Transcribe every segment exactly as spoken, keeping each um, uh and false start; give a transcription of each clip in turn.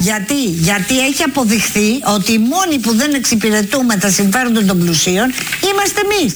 Γιατί, γιατί έχει αποδειχθεί ότι οι μόνοι που δεν εξυπηρετούμε τα συμφέροντα των πλουσίων είμαστε εμείς.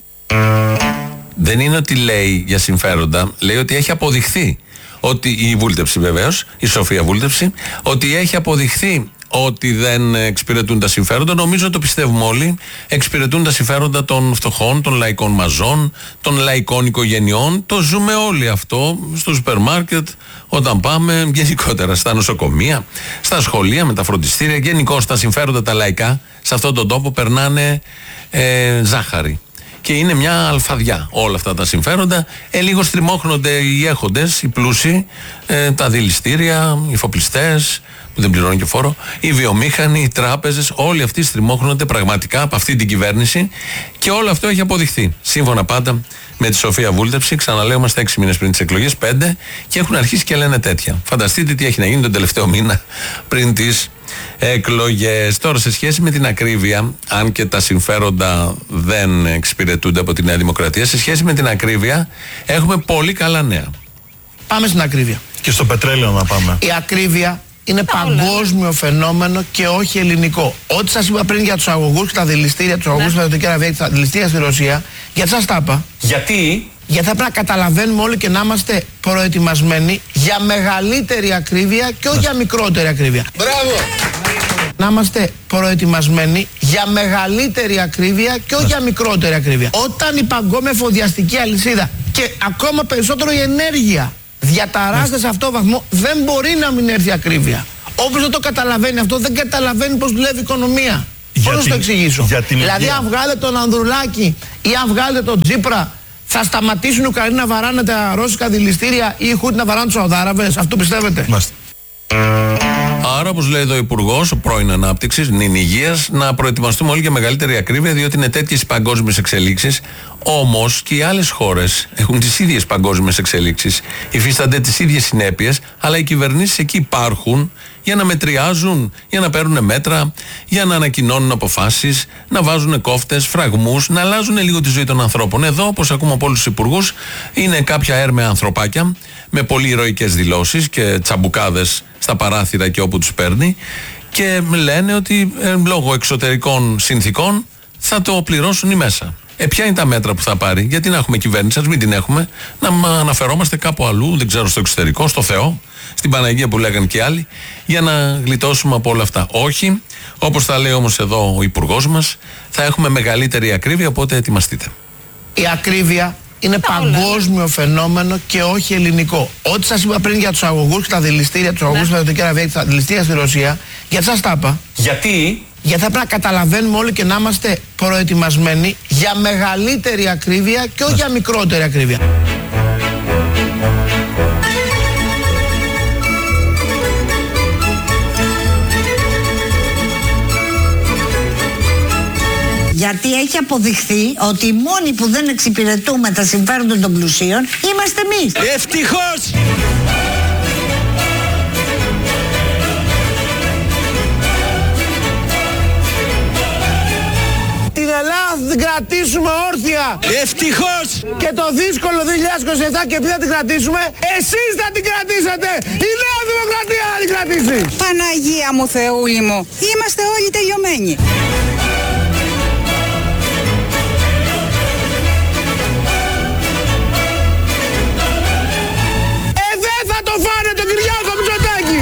Δεν είναι ότι λέει για συμφέροντα, λέει ότι έχει αποδειχθεί ότι η Βούλτεψη βεβαίως, η Σοφία Βούλτεψη, ότι έχει αποδειχθεί ότι δεν εξυπηρετούν τα συμφέροντα. Νομίζω το πιστεύουμε όλοι. Εξυπηρετούν τα συμφέροντα των φτωχών, των λαϊκών μαζών, των λαϊκών οικογενειών. Το ζούμε όλοι αυτό στο σούπερ μάρκετ, όταν πάμε, γενικότερα στα νοσοκομεία, στα σχολεία, με τα φροντιστήρια. Γενικώς τα συμφέροντα τα λαϊκά σε αυτόν τον τόπο περνάνε ε, ζάχαρη. Και είναι μια αλφαδιά όλα αυτά τα συμφέροντα. Ε, λίγο στριμώχνονται οι έχοντες, οι πλούσιοι, ε, τα δηληστήρια, οι εφοπλιστές που δεν πληρώνουν και φόρο, οι βιομήχανοι, οι τράπεζες, όλοι αυτοί στριμώχνονται πραγματικά από αυτή την κυβέρνηση και όλο αυτό έχει αποδειχθεί. Σύμφωνα πάντα με τη Σοφία Βούλτεψη, ξαναλέω, είμαστε έξι μήνες πριν τις εκλογές, πέντε, και έχουν αρχίσει και λένε τέτοια. Φανταστείτε τι έχει να γίνει τον τελευταίο μήνα πριν τις εκλογές. Τώρα, σε σχέση με την ακρίβεια, αν και τα συμφέροντα δεν εξυπηρετούνται από τη Νέα Δημοκρατία, σε σχέση με την ακρίβεια έχουμε πολύ καλά νέα. Πάμε στην ακρίβεια. Και στο πετρέλαιο να πάμε. Η ακρίβεια είναι παγκόσμιο φαινόμενο και όχι ελληνικό. Ό,τι σας είπα πριν για τους αγωγούς και τα δηληστήρια, τους αγωγούς στη Σαουδική Αραβία και τα δηληστήρια στη Ρωσία, γιατί σας τα είπα? Γιατί? Γιατί θα πρέπει να καταλαβαίνουμε όλοι και να είμαστε προετοιμασμένοι για μεγαλύτερη ακρίβεια και όχι για μικρότερη ακρίβεια. Μπράβο! Να είμαστε προετοιμασμένοι για μεγαλύτερη ακρίβεια και όχι για μικρότερη ακρίβεια. Όταν η παγκόσμια εφοδιαστική αλυσίδα και ακόμα περισσότερο η ενέργεια διαταράσσεται σε αυτό το βαθμό, δεν μπορεί να μην έρθει ακρίβεια. Όποιος δεν το καταλαβαίνει αυτό, δεν καταλαβαίνει πώς δουλεύει η οικονομία. Πώς να το εξηγήσω? Δηλαδή, αν βγάλετε τον Ανδρουλάκη ή αν βγάλετε τον Τσίπρα, θα σταματήσουν οι Ουκρανοί να βαράνε τα ρώσικα δηληστήρια ή οι Χούτι να βαράνε τους Σαουδάραβες? Αυτό πιστεύετε? Μάστε. Άρα, όπως λέει εδώ ο Υπουργός, ο πρώην Ανάπτυξης, νυν Υγείας, να προετοιμαστούμε όλοι για μεγαλύτερη ακρίβεια, διότι είναι τέτοιες οι παγκόσμιες εξελίξεις. Όμως και οι άλλες χώρες έχουν τις ίδιες παγκόσμιες εξελίξεις, υφίστανται τις ίδιες συνέπειες, αλλά οι κυβερνήσεις εκεί υπάρχουν για να μετριάζουν, για να παίρνουν μέτρα, για να ανακοινώνουν αποφάσεις, να βάζουν κόφτες, φραγμούς, να αλλάζουν λίγο τη ζωή των ανθρώπων. Εδώ, όπως ακούμε από όλους τους υπουργούς, είναι κάποια έρμεα ανθρωπάκια με πολύ ηρωικές δηλώσεις και τσαμπουκάδες στα παράθυρα και όπου τους παίρνει, και λένε ότι ε, λόγω εξωτερικών συνθήκων θα το πληρώσουν οι μέσα. Ε, ποια είναι τα μέτρα που θα πάρει? Γιατί να έχουμε κυβέρνηση, ας μην την έχουμε, να αναφερόμαστε κάπου αλλού, δεν ξέρω, στο εξωτερικό, στο Θεό, στην Παναγία που λέγανε και άλλοι, για να γλιτώσουμε από όλα αυτά. Όχι, όπως θα λέει όμως εδώ ο υπουργός μας, θα έχουμε μεγαλύτερη ακρίβεια, οπότε ετοιμαστείτε. Η ακρίβεια είναι παγκόσμιο φαινόμενο και όχι ελληνικό. Ό,τι σας είπα πριν για τους αγωγούς και τα δηληστήρια, τους αγωγούς στη Σαουδική Αραβία και τα δηληστήρια στη Ρωσία, γιατί σας τα είπα? Γιατί? Γιατί θα πρέπει να καταλαβαίνουμε όλοι και να είμαστε προετοιμασμένοι για μεγαλύτερη ακρίβεια και όχι για μικρότερη ακρίβεια. Γιατί έχει αποδειχθεί ότι οι μόνοι που δεν εξυπηρετούμε τα συμφέροντα των πλουσίων είμαστε εμείς. Ευτυχώς! Την Ελλάδα θα την κρατήσουμε όρθια. Ευτυχώς! Και το δύσκολο δύο χιλιάδες είκοσι επτά, και ποιοι θα την κρατήσουμε? Εσείς θα την κρατήσετε! Η Νέα Δημοκρατία θα την κρατήσει! Παναγία μου, Θεούλη μου, είμαστε όλοι τελειωμένοι. Ε, δεν θα το φάνε τον Κυριάκο Μητσοτάκη!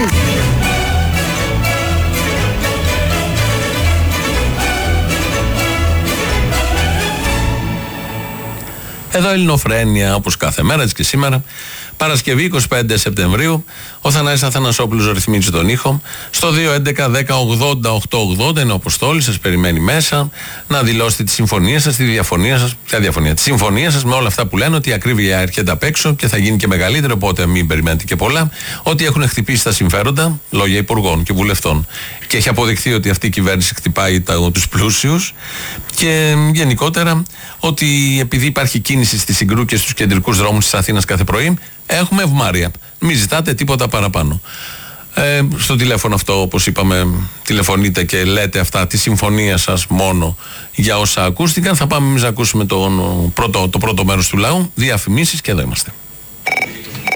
Εδώ Ελληνοφρένεια, όπως κάθε μέρα, έτσι και σήμερα. Παρασκευή είκοσι πέντε Σεπτεμβρίου. Ο Θανάσης Αθανασόπουλος ρυθμίζει τον ήχο. Στο δύο έντεκα δέκα ογδόντα οκτακόσια ογδόντα είναι ο Αποστόλης, σας περιμένει μέσα να δηλώσετε τη συμφωνία σας, τη διαφωνία σας. Ποια διαφωνία? Τη συμφωνία σας με όλα αυτά που λένε, ότι η ακρίβεια έρχεται απ' έξω και θα γίνει και μεγαλύτερο, οπότε μην περιμένετε και πολλά. Ότι έχουν χτυπήσει τα συμφέροντα, λόγια υπουργών και βουλευτών. Και έχει αποδειχθεί ότι αυτή η κυβέρνηση χτυπάει τους πλούσιους. Και γενικότερα ότι επειδή υπάρχει κίνηση στη Συγκρού και στους κεντρικούς δρόμους της Αθήνας κάθε πρωί, έχουμε ευμάρεια. Μην ζητάτε τίποτα παραπάνω. Ε, στο τηλέφωνο αυτό, όπως είπαμε, τηλεφωνείτε και λέτε αυτά, τη συμφωνία σας μόνο για όσα ακούστηκαν. Θα πάμε εμείς να ακούσουμε τον πρώτο, το πρώτο μέρος του λαού, διαφημίσεις, και εδώ είμαστε.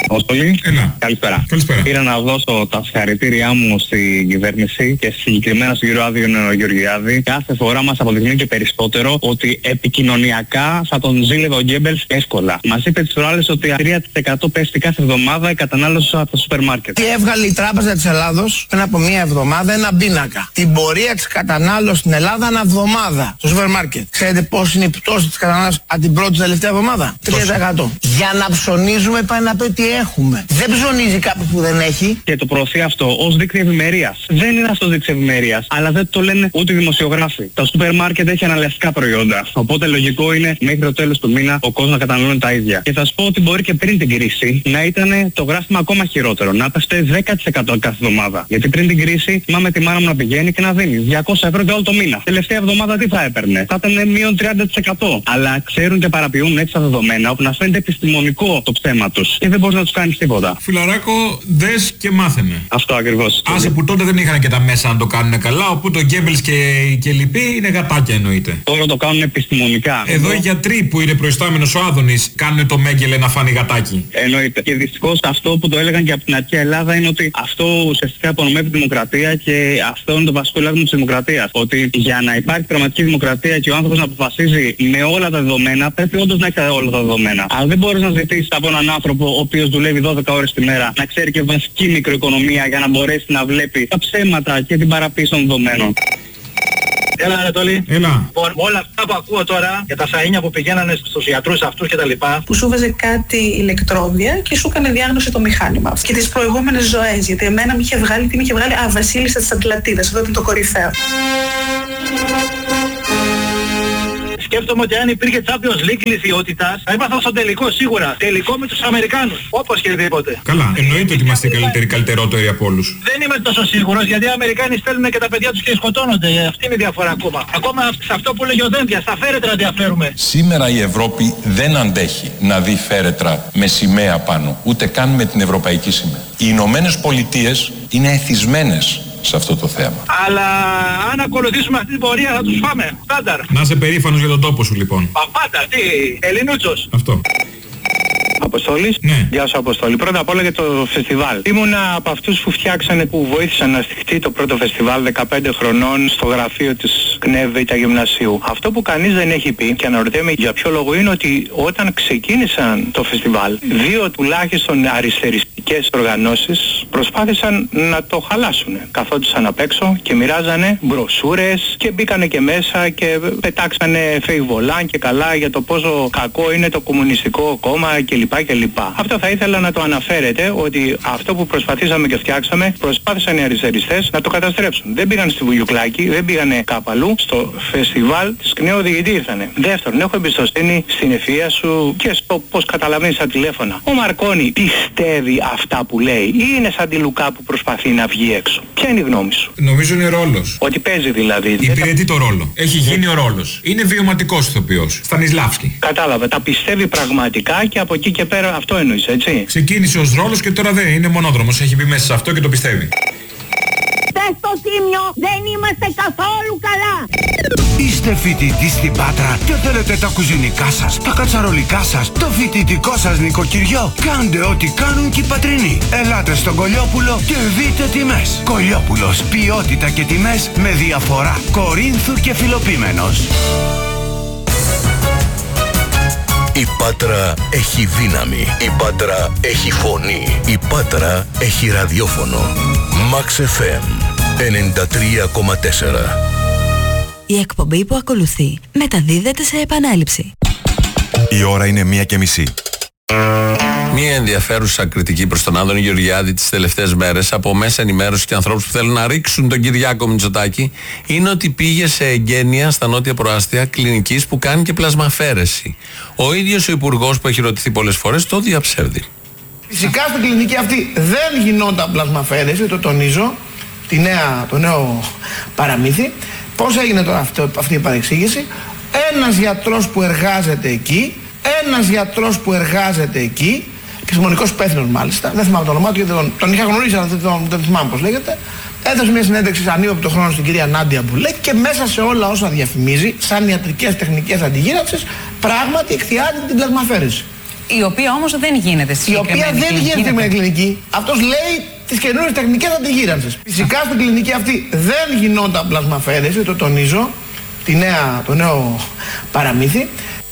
Αποστολή. Έλα. Καλησπέρα. Καλησπέρα. Πήρα να δώσω τα συγχαρητήριά μου στην κυβέρνηση και συγκεκριμένα στον κύριο Άδειο Γεωργιάδη. Κάθε φορά μας αποδεικνύει και περισσότερο ότι επικοινωνιακά θα τον ζήλευε ο Γκέμπελς εύκολα. Μας είπε τις προάλλες ότι τρία τοις εκατό πέφτει κάθε εβδομάδα η κατανάλωση από τα σούπερ μάρκετ. Τι έβγαλε η Τράπεζα της Ελλάδος πριν από μία εβδομάδα ένα πίνακα. Την πορεία της κατανάλωσης στην Ελλάδα ανά εβδομάδα στο σούπερ μάρκετ. Ξέρετε πώς είναι η πτώση της κατανάλωσης από την πρώτη τελευταία εβδομάδα? τρία τοις εκατό. Για να ψωνίζουμε πάει να πει τι έχουμε. Δεν ψωνίζει κάποιος που δεν έχει. Και το προωθεί αυτό ως δίκτυο ευημερίας. Δεν είναι αυτό δίκτυο ευημερίας, αλλά δεν το λένε ούτε οι δημοσιογράφοι. Τα σούπερ μάρκετ έχει αναλυαστικά προϊόντα. Οπότε λογικό είναι μέχρι το τέλος του μήνα ο κόσμος να καταναλώνει τα ίδια. Και θα σου πω ότι μπορεί και πριν την κρίση να ήταν το γράφημα ακόμα χειρότερο. Να πέφτει δέκα τοις εκατό κάθε εβδομάδα. Γιατί πριν την κρίση θυμάμαι τη μάνα μου να πηγαίνει και να δίνει διακόσια ευρώ για όλο το μήνα. Τελευταία εβδομάδα τι θα έπαιρνε? Θα ήταν μείον τριάντα τοις εκατό. Αλλά ξέρουν και παραποιούν έτσι τα δεδομένα όπου να φαίνεται επιστημονικό το ψέμα τους. Και δεν μπορείς να τους κάνεις τίποτα. Φιλαράκο, δες και μάθαινε. Αυτό ακριβώς. Άσε που τότε δεν είχαν και τα μέσα να το κάνουν καλά, όπου το Γκέμπελς και, και λοιποί είναι γατάκια εννοείται. Τώρα το κάνουν επιστημονικά. Εδώ οι γιατροί που είναι προϊστάμενος ο Άδωνης κάνουν το Μέγκελε να φάνει γατάκι. Εννοείται. Και δυστυχώς αυτό που το έλεγαν και από την αρχαία Ελλάδα είναι ότι αυτό ουσιαστικά υπονομεύει τη δημοκρατία και αυτό είναι το βασικό λάθος της δημοκρατίας. Ότι για να υπάρχει πραγματική δημοκρατία και ο άνθρωπος να αποφασίζει με όλα τα δεδομένα, πρέπει όντως να έχει όλα τα δεδομένα. Αλλά δεν μπορείς να ζητήσεις από έναν άνθρωπο ο οποίος δουλεύει δώδεκα ώρες τη μέρα να ξέρει και βασική μικροοικονομία για να μπορέσει να βλέπει τα ψέματα και την παραποίηση των δεδομένων. Έλα Ανατολή. Έλα. Λοιπόν, όλα αυτά που ακούω τώρα για τα σαΐνια που πηγαίνανε στους ιατρούς αυτούς και τα λοιπά. Που σου βάζε κάτι ηλεκτρόδια και σου έκανε διάγνωση το μηχάνημα. Και τις προηγούμενες ζωές. Γιατί εμένα μου είχε βγάλει, τι μου είχε βγάλει, α, Βασίλισσα της Ατλαντίδας. Αυτό ήταν το κορυφαίο. Σκέφτομαι ότι αν υπήρχε Champions League λυθιότητας, θα ήμασταν στο τελικό σίγουρα. Τελικό με τους Αμερικάνους. Όπως και οτιδήποτε. Καλά, εννοείται ότι είμαστε οι καλύτεροι, καλύτερότεροι από όλους. Δεν είμαι τόσο σίγουρος γιατί οι Αμερικάνοι στέλνουν και τα παιδιά τους και σκοτώνονται. Αυτή είναι η διαφορά ακόμα. Ακόμα σε αυτό που λέγει ο Δένδιας, στα φέρετρα διαφέρουμε. Σήμερα η Ευρώπη δεν αντέχει να δει φέρετρα με σημαία πάνω, ούτε καν με την ευρωπαϊκή σημαία. Οι Ηνωμένες Πολιτείες είναι εθισμένες σε αυτό το θέμα. Αλλά αν ακολουθήσουμε αυτή την πορεία θα τους φάμε. Στάνταρ. Να είσαι περήφανος για τον τόπο σου λοιπόν. Παπάντα, τι, Ελληνούτσος. Αυτό. Αποστόλης. Ναι. Γεια σου Αποστόλη. Πρώτα απ' όλα για το φεστιβάλ. Ήμουνα από αυτούς που φτιάξανε, που βοήθησαν να στηχτεί το πρώτο φεστιβάλ δεκαπέντε χρονών στο γραφείο της ΚΝΕΒ Β' Γυμνασίου. Αυτό που κανείς δεν έχει πει και αναρωτιέμαι για ποιο λόγο είναι ότι όταν ξεκίνησαν το φεστιβάλ, δύο τουλάχιστον αριστεριστικές οργανώσεις προσπάθησαν να το χαλάσουν. Καθόντουσαν απ' έξω και μοιράζανε μπροσούρες και μπήκανε και μέσα και πετάξανε φεϊβολάν και καλά για το πόσο κακό είναι το κομμουνιστικό κόμμα κλπ. κλπ. Αυτό θα ήθελα να το αναφέρετε, ότι αυτό που προσπαθήσαμε και φτιάξαμε, προσπάθησαν οι αριστεριστές να το καταστρέψουν. Δεν πήγαν στη Βουγιουκλάκη, δεν πήγανε κάπου αλλού, στο φεστιβάλ της ΚΝΕΟ Οδηγητή ήρθανε. Δεύτερον, έχω εμπιστοσύνη στην ευφυΐα σου και στο πώς καταλαβαίνεις τα τηλέφωνα. Ο Μαρκόνι πιστεύει αυτά που λέει ή είναι σαν τη Λουκά που προσπαθεί να βγει έξω? Ποια είναι η γνώμη σου? Νομίζω είναι ρόλος. Ότι παίζει δηλαδή. Υπηρετεί το ρόλο. Έχει γίνει ο ρόλος. Είναι βιωματικός ηθοποιός. Στανισλάβσκι. Κατάλαβε. Τα πιστεύει πραγματικά και από εκεί και πέρα αυτό εννοείς, έτσι? Ξεκίνησε ως ρόλος και τώρα δεν είναι μονόδρομος. Έχει μπει μέσα σε αυτό και το πιστεύει. Στο Τίμιο δεν είμαστε καθόλου καλά. Είστε φοιτητή στην Πάτρα και θέλετε τα κουζινικά σας, τα κατσαρολικά σας, το φοιτητικό σας νοικοκυριό? Κάντε ό,τι κάνουν και οι πατρινοί. Ελάτε στον Κολιόπουλο και δείτε τιμές. Κολιόπουλος, ποιότητα και τιμές με διαφορά. Κορίνθου και Φιλοπίμενος. Η Πάτρα έχει δύναμη. Η Πάτρα έχει φωνή. Η Πάτρα έχει ραδιόφωνο. Max εφ εμ ενενήντα τρία κόμμα τέσσερα. Η εκπομπή που ακολουθεί μεταδίδεται σε επανάληψη. Η ώρα είναι μία και μισή. Μία ενδιαφέρουσα κριτική προς τον Άδωνη Γεωργιάδη τις τελευταίες μέρες από μέσα ενημέρωση και ανθρώπους που θέλουν να ρίξουν τον Κυριάκο Μητσοτάκη είναι ότι πήγε σε εγγένεια στα νότια προάστια κλινικής που κάνει και πλασμαφέρεση. Ο ίδιος ο υπουργός που έχει ρωτηθεί πολλές φορές το διαψεύδει. Φυσικά στην κλινική αυτή δεν γινόταν πλασμαφέρεση, το τονίζω, τη νέα, το νέο παραμύθι. Πώς έγινε τώρα αυτό, αυτή η παρεξήγηση? Ένας γιατρός που εργάζεται εκεί, ένας γιατρός που εργάζεται εκεί, επιστημονικός υπεύθυνος μάλιστα, δεν θυμάμαι το όνομά του γιατί τον, τον είχα γνωρίσει αλλά δεν, τον, δεν θυμάμαι πώς λέγεται, έδωσε μια συνέντευξη σαν ύποπτο χρόνο στην κυρία Νάντια Μπουλέ και μέσα σε όλα όσα διαφημίζει, σαν ιατρικές τεχνικές αντιγύρανσης, πράγματι εκθιάζει την πλασμαφέρεση. Η οποία όμως δεν γίνεται στη Η οποία δεν γίνεται με κλινική. Αυτός λέει τις καινούριες τεχνικές αντιγύρανσης. Φυσικά στην κλινική αυτή δεν γινόταν πλασμαφαίρεση, το τονίζω, τη νέα, το νέο παραμύθι.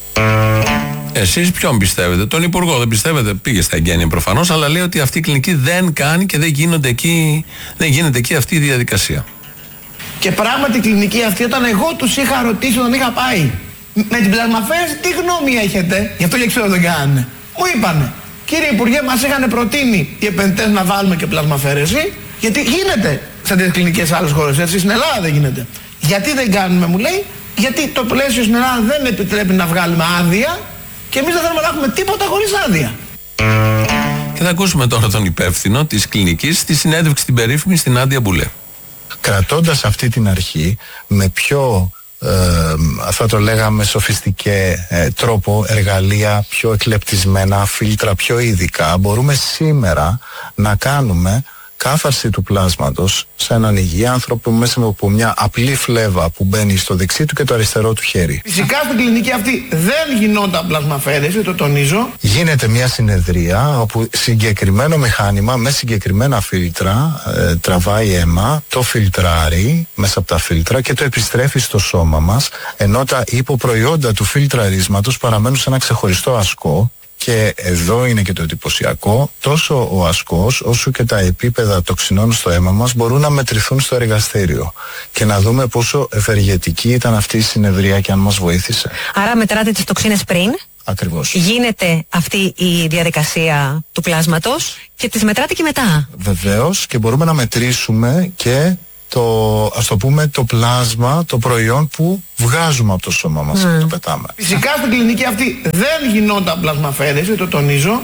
Εσείς ποιον πιστεύετε? Τον Υπουργό δεν πιστεύετε? Πήγε στα εγγένεια προφανώς, αλλά λέει ότι αυτή η κλινική δεν κάνει και δεν, γίνονται εκεί, δεν γίνεται εκεί αυτή η διαδικασία. Και πράγματι η κλινική αυτή, όταν εγώ τους είχα ρωτήσει, όταν είχα πάει με την πλασμαφαίρεση, τι γνώμη έχετε? Γι' αυτό και ξέρω δεν κάνανε. Μου είπανε, κύριε Υπουργέ, μας είχαν προτείνει οι επενδυτές να βάλουμε και πλασμαφαίρεση, γιατί γίνεται σε τέτοιες κλινικές σε άλλες χώρες, έτσι, στην Ελλάδα δεν γίνεται. Γιατί δεν κάνουμε, μου λέει, γιατί το πλαίσιο στην Ελλάδα δεν επιτρέπει να βγάλουμε άδεια και εμείς δεν θέλουμε να έχουμε τίποτα χωρίς άδεια. Και θα ακούσουμε τώρα τον υπεύθυνο της κλινικής στη συνέντευξη την περίφημη στην Άντια Μπουλέ. Κρατώντας αυτή την αρχή με πιο ε, θα το λέγαμε σοφιστικέ ε, τρόπο, εργαλεία πιο εκλεπτισμένα, φίλτρα πιο ειδικά, μπορούμε σήμερα να κάνουμε κάθαρση του πλάσματος σε έναν υγιή άνθρωπο μέσα από μια απλή φλέβα που μπαίνει στο δεξί του και το αριστερό του χέρι. Φυσικά στην κλινική αυτή δεν γινόταν πλασμαφαίρεση, το τονίζω. Γίνεται μια συνεδρία όπου συγκεκριμένο μηχάνημα με συγκεκριμένα φίλτρα ε, τραβάει αίμα, το φιλτράρει μέσα από τα φίλτρα και το επιστρέφει στο σώμα μας, ενώ τα υποπροϊόντα του φιλτραρίσματος παραμένουν σε ένα ξεχωριστό ασκό. Και εδώ είναι και το εντυπωσιακό, τόσο ο ασκός όσο και τα επίπεδα τοξινών στο αίμα μας μπορούν να μετρηθούν στο εργαστήριο και να δούμε πόσο ευεργετική ήταν αυτή η συνεδρία και αν μας βοήθησε. Άρα μετράτε τις τοξίνες πριν. Ακριβώς. Γίνεται αυτή η διαδικασία του πλάσματος και τις μετράτε και μετά. Βεβαίως, και μπορούμε να μετρήσουμε και το, ας το πούμε, το πλάσμα, το προϊόν που βγάζουμε από το σώμα μας mm. και το πετάμε. Φυσικά στην κλινική αυτή δεν γινόταν πλασμαφαίρεση, το τονίζω.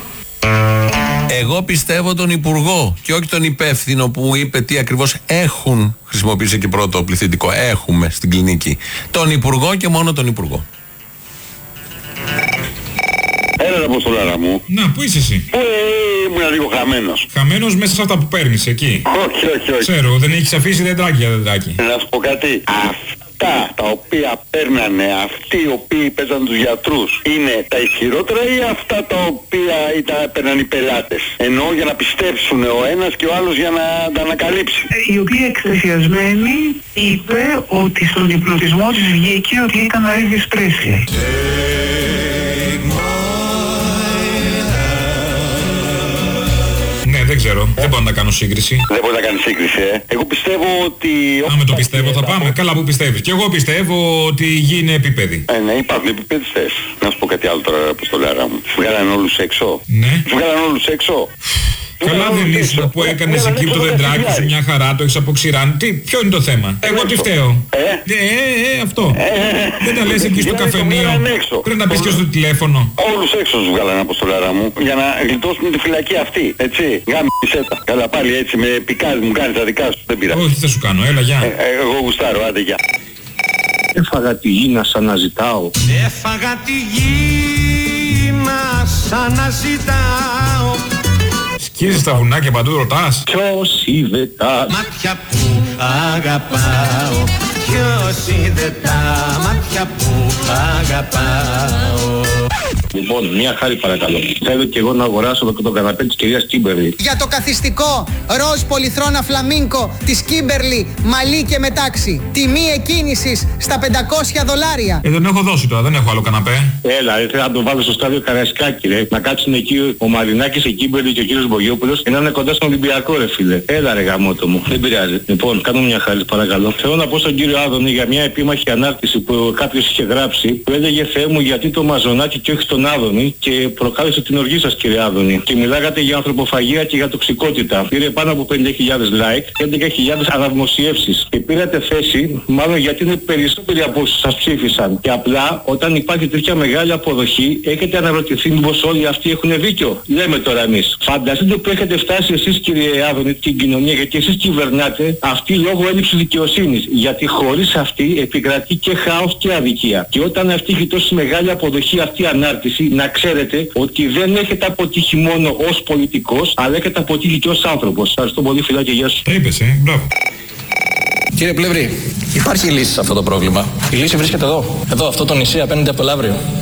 Εγώ πιστεύω τον Υπουργό και όχι τον υπεύθυνο που είπε τι ακριβώς έχουν, χρησιμοποιήσει και πρώτο πληθυντικό, έχουμε στην κλινική. Τον Υπουργό και μόνο τον Υπουργό. Έλα, Αποστολάρα μου. Να, πού είσαι εσύ? Πού ε, ήμουν λίγο χαμένος. Χαμένος μέσα σε αυτά που παίρνεις εκεί. Όχι, όχι, όχι. Ξέρω, δεν έχεις αφήσει δεντράκι για δεντράκι. Να σου πω κάτι. Αυτά τα οποία παίρνανε αυτοί οι οποίοι παίζαν τους γιατρούς είναι τα ισχυρότερα ή αυτά τα οποία ήταν, παίρναν οι πελάτες? Εννοώ για να πιστέψουν ο ένας και ο άλλος για να τα ανακαλύψει. Η οποία εκθεσιασμένη είπε ότι στον διπλωτισμό της βγήκε ότι ήταν ο Elvis Presley. Ναι, δεν ξέρω. Δεν μπορώ να κάνω σύγκριση. Δεν μπορεί να κάνει σύγκριση, ε. Εγώ πιστεύω ότι... Άμα το πιστεύω θα πάμε. Καλά που πιστεύεις. Και εγώ πιστεύω ότι γίνει επίπεδη. Ε, ναι, υπάρχουν επίπεδιστές. Να σου πω κάτι άλλο τώρα, Αποστολάρα μου. Τους βγάλανε όλους έξω. Ναι. Τους βγάλανε όλους έξω. Καλά δεν ήσουν που έκανες εκεί το δεντράκι σου μια χαρά, το έχεις αποξηράνει. Τι, ποιο είναι το θέμα? Εγώ τι φταίω? Ε, ε, ε, αυτό. Δεν τα λες εκεί στο καφενείο. Πρέπει να πεις και στο τηλέφωνο. Όλους έξω τους βγάλανε, Αποστολάρα μου, για να γλιτώσουν τη φυλακή αυτή. Έτσι, γάμισέ τα. Καλά πάλι έτσι με πικάρι μου κάνεις τα δικά σου. Δεν πειράζει. Όχι, θα σου κάνω, έλα γεια. Εγώ γουστάρω, άντε γεια. Έφαγα τη γη να σ' αναζητάω. Έφαγα τη γη να σ' αναζητάω. Σκίζεις τα βουνά και παντού ρωτάς. Ποιος είδε τα μάτια που αγαπάω? Ποιος είδε τα μάτια που αγαπάω? Λοιπόν, μια χάρη παρακαλώ. Θέλω και εγώ να αγοράσω το, το καναπέ της κυρίας Κίμπερλι. Για το καθιστικό ροζ πολυθρόνα φλαμίνκο της Κίμπερλι, μαλλί και μετάξι. Τιμή εκκίνησης στα πεντακόσια δολάρια. Ε, δεν έχω δώσει τώρα, δεν έχω άλλο καναπέ. Έλα, ρε, θέλω να το βάλω στο στάδιο Καραϊσκάκη, ρε. Να κάτσουν εκεί ο Μαρινάκης, η Κίμπερλι και ο κύριος Μπογιόπουλος και να είναι κοντά στον Ολυμπιακό, ρε φίλε. Έλα, ρε γαμότο μου. Δεν πειράζει. Λοιπόν, κάνω μια χάρη παρακαλώ. Θέλω να πω στον κύριο Άδωνη για μια επίμαχη ανάρτηση που κάποιος είχε γράψει που έλεγε Θεέ μου γιατί το Μαζονάκι και όχι τον Άδωνη και προκάλεσε την οργή σας, κύριε Άδωνη. Και μιλάγατε για ανθρωποφαγία και για τοξικότητα. Πήρε πάνω από πενήντα χιλιάδες like και έντεκα χιλιάδες αναδημοσιεύσεις. Και πήρατε θέση, μάλλον γιατί είναι περισσότεροι από όσους σας ψήφισαν. Και απλά όταν υπάρχει τέτοια μεγάλη αποδοχή, έχετε αναρωτηθεί μήπως όλοι αυτοί έχουν δίκιο? Λέμε τώρα εμείς. Φανταστείτε που έχετε φτάσει εσείς, κύριε Άδωνη, την κοινωνία, γιατί εσείς κυβερνάτε αυτή λόγω έλλειψης δικαιοσύνης. Γιατί χωρίς αυτή επικρατεί και χάος και αδικία. Και όταν αυτή έχει τόσο μεγάλη αποδοχή αυτή η ανάρτηση, να ξέρετε ότι δεν έχετε αποτύχει μόνο ως πολιτικός, αλλά έχετε αποτύχει και ως άνθρωπος. Ευχαριστώ πολύ, φιλάκια, γεια σου. Τα είπες, ε, μπράβο. Κύριε Πλεύρη, υπάρχει λύση σε αυτό το πρόβλημα. Η λύση βρίσκεται εδώ. Εδώ, αυτό το νησί απέναντι από το Λαύριο.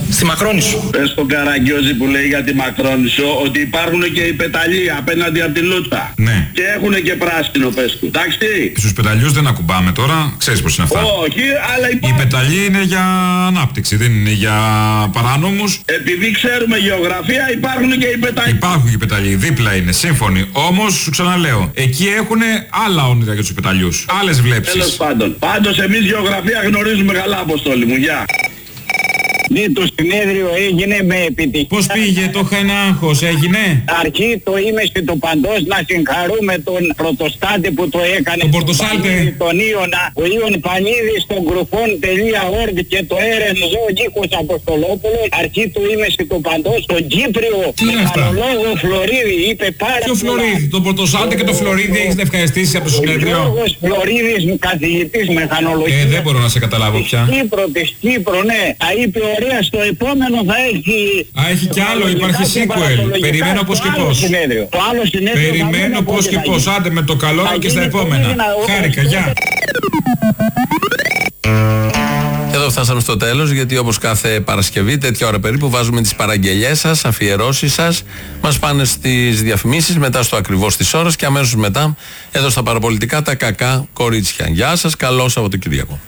Στη Μακρόνισσο. Πες στον Καραγκιόζη που λέει για τη Μακρόνισσο ότι υπάρχουν και οι πεταλοί απέναντι από τη Λούτσα. Ναι. Και έχουν και πράσινο, πες του. Εντάξει. Στους πεταλιούς δεν ακουμπάμε τώρα, ξέρεις πως είναι αυτά. Όχι, αλλά υπάρχουν. Οι πεταλοί είναι για ανάπτυξη, δεν είναι για παράνομους. Επειδή ξέρουμε γεωγραφία, υπάρχουν και οι πεταλοί. Υπάρχουν και οι πεταλοί, δίπλα είναι, σύμφωνοι. Όμως, σου ξαναλέω, εκεί έχουν άλλα όνειρα για τους πεταλιούς. Άλλες βλέψεις. Τέλος πάντων. Πάντως εμείς γεωγραφία γνωρίζουμε καλά, Αποστόλη μου. Γεια. Ναι, το συνέδριο έγινε με επιτυχία. Πώς πήγε, το είχα ένα άγχος, έγινε. Αρχή το είμαι και το παντός να συγχαρούμε τον πρωτοστάτη που το έκανε. Τον Πορτοσάλτε. Τον Ιωνα, ο Ιων Πανίδης, τον Γκρουφών τελεία οργκ και το έρενζο Νίκος Αποστολόπουλος. Αρχή το είμαι και το παντός. Τον Κύπριο μηχανολόγο Φλωρίδη είπε πάρα Ποιο Φλωρίδη, τον Πορτοσάλτε και τον Φλωρίδη έχεις να ευχαριστήσει από το συνέδριο. Ο Φλωρίδης καθηγητής μηχανολογίας. Ε, δεν μπορώ να σε καταλάβω πια. Της Κύπρο, της Κύπρο, ναι. Θα είπε ωραία, στο επόμενο θα έχει... Α, έχει κι άλλο, υπάρχει sequel. Περιμένω πώς και πώς. Το άλλο συνέδριο. Περιμένω πώς και πώς. Άντε με το καλό και στα επόμενα. Χάρηκα, γεια. Εδώ φτάσαμε στο τέλος, γιατί όπως κάθε Παρασκευή, τέτοια ώρα περίπου, βάζουμε τις παραγγελιές σας, αφιερώσεις σας. Μας πάνε στις διαφημίσεις, μετά στο ακριβώς της ώρας και αμέσως μετά εδώ στα παραπολιτικά τα κακά κορίτσια. Γεια σας, καλό Σαββατοκύριακο.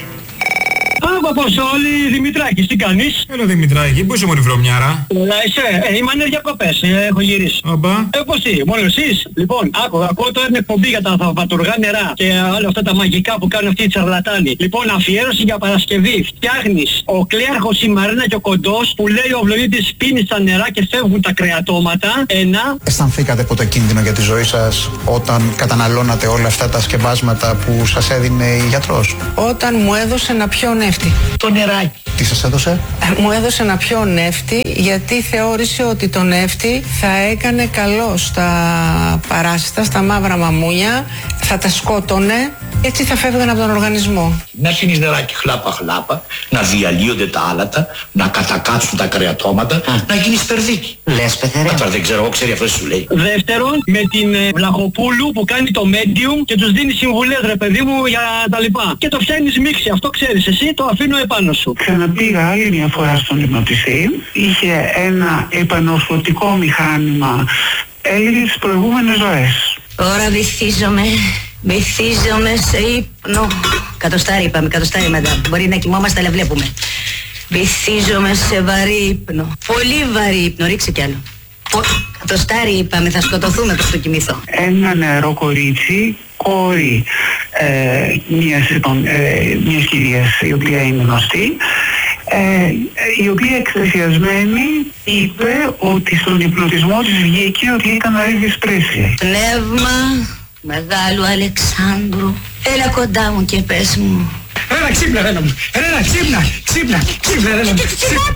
Αποστόλη, Δημητράκης, τι κάνεις? Έλα Δημητράκη, πού είσαι μωρή βρωμιάρα? Να είσαι, ε, είμαι ανές διακοπές, ε, έχω γυρίσει. Αμπά. Ε, πώς τι, μόνο εσείς? Λοιπόν, άκου, ακούω τώρα την εκπομπή για τα θαυματουργά νερά και όλα αυτά τα μαγικά που κάνουν αυτοί οι τσαρλατάνοι. Λοιπόν, αφιέρωση για Παρασκευή. Φτιάχνεις ο Κλέαρχος, η Μαρίνα και ο Κοντός που λέει ο Βλωρίτης πίνει τα νερά και φεύγουν τα κρεατώματα. Ένα. Αισθανθήκατε ποτέ κίνδυνο για τη ζωή σας όταν καταναλώνατε όλα αυτά τα σκευάσματα που σας έδινε η γιατρός? Όταν μου έδωσε να πιω νεύτη. Το νεράκι. Τι σας έδωσε? Μου έδωσε να πιω νεύτη γιατί θεώρησε ότι το νεύτη θα έκανε καλό στα παράσιτα, στα μαύρα μαμούνια, θα τα σκότωνε, έτσι θα φεύγαν από τον οργανισμό. Να πίνεις νεράκι χλάπα χλάπα, να διαλύονται τα άλατα, να κατακάτσουν τα κρεατώματα, να γίνεις περδίκι. Λες πεθερέ. Τώρα δεν ξέρω, εγώ ξέρει αυτό σου λέει. Δεύτερον, με την ε, Βλαχοπούλου που κάνει το medium και τους δίνει συμβουλές ρε παιδί μου για τα λοιπά. Και το φτιάχνεις μίξη, αυτό ξέρεις εσύ, το αφήνω επάνω σου. Ξαναπήγα άλλη μια φορά στον υπνοτιστή, είχε ένα επανορθωτικό μηχάνημα, έλεγε τις προηγούμενες ζωές. Τώρα βυθίζομαι, βυθίζομαι σε ύπνο. Κατοστάρι είπαμε, κατοστάρι μετά. Μπορεί να κοιμόμαστε αλλά βλέπουμε. Βυθίζομαι σε βαρύ ύπνο. Πολύ βαρύ ύπνο, ρίξε κι άλλο. Κατοστάρι είπαμε, θα σκοτωθούμε προς το κοιμηθώ. Ένα νεαρό κορίτσι, κόρη ε, μιας, λοιπόν, ε, μιας κυρίας η οποία είναι γνωστή, ε, η οποία εκστασιασμένη είπε ότι στον υπνοτισμό της βγήκε ότι ήταν αρέδης πρέσια. Πνεύμα Μεγάλου Αλεξάνδρου, έλα κοντά μου και πες μου. Έλα ξύπνα Ρένα μου, Ρένα ξύπνα, ξύπνα, ξύπνα Ρένα μου.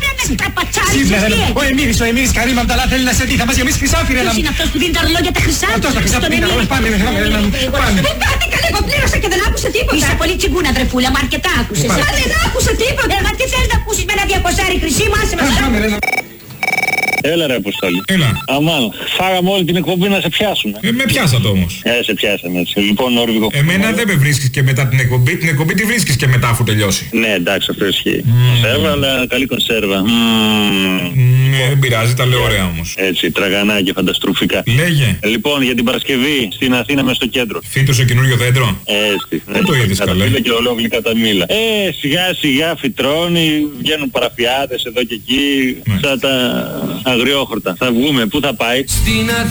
Ξύπνα Ρένα μου, ο Εμμύρης, ο Εμμύρης Καρύμα Αμπταλά θέλει να σε δει, θα μας γεμίσει χρυσάφι Ρένα μου. Ποιος είναι αυτός που δίνει τα ρολόγια τα χρυσάφι? Αυτός τα χρυσάφι δίνει τα ρολόγια, πάμε Ρένα μου, πάμε. Δεν πάτε καλά, εγώ πλήρωσα και δεν άκουσα τίποτα. Είσαι πολύ τσιγκούνα τρεφούλα, μα αρκετά άκουσες. Μα δεν άκουσα τίποτα. Ε, μα τι θέλεις να ακούσεις με ένα διακοσάρι χρυσή μου, άσε μας. Έλα ρε Αποστόλη. Έλα. Αμάν, φάγαμε όλη την εκπομπή να σε πιάσουμε. Ε, με πιάσατε όμως. Ε, σε πιάσαμε έτσι. Λοιπόν, Νόρβηγο. Εμένα δεν με βρίσκεις και μετά την εκπομπή. Την εκπομπή τη βρίσκεις και μετά αφού τελειώσει. Ναι, εντάξει, αυτό ισχύει. Mm. Κονσέρβα, αλλά καλή κονσέρβα. Mm. Ναι, δεν πειράζει, τα λέω ωραία όμως. Έτσι, τραγανά και φανταστρουφικά. Λέγε. Λοιπόν, για την Παρασκευή στην Αθήνα μες στο κέντρο. Φύτωσε καινούριο δέντρο. Έτσι. Δεν το είδες καλά. Και ολόκληκα τα μήλα. Ε, σιγά σιγά φυτρώνει, βγαίνουν παραφιάδες εδώ και εκεί. Ναι. Σαν τα αγριόχορτα. Θα βγούμε, πού θα πάει?